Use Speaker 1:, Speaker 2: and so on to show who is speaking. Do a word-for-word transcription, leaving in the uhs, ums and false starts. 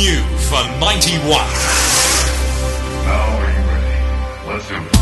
Speaker 1: new for ninety-one.
Speaker 2: Now are you ready? Let's do it.